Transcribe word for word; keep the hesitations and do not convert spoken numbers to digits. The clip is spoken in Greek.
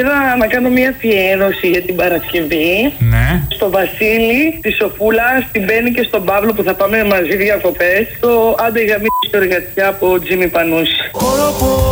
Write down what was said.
ήθελα να κάνω μια αφιέρωση για την Παρασκευή. Ναι. Στο Βασίλη, στη Σοφούλα, στην Μπέννη και στον Παύλο που θα πάμε μαζί διακοπές. Το Άντε για μη εργατιά από Τζίμι Πανούση.